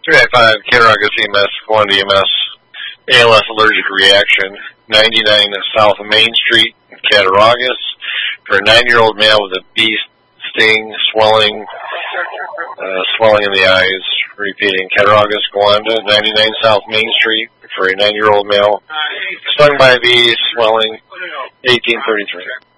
395 Cattaraugus EMS, Gowanda EMS, ALS allergic reaction, 99 South Main Street, Cattaraugus, for a 9-year-old male with a bee sting, swelling in the eyes. Repeating, Cattaraugus, Gowanda, 99 South Main Street, for a 9-year-old male, stung by a bee, swelling, 1833.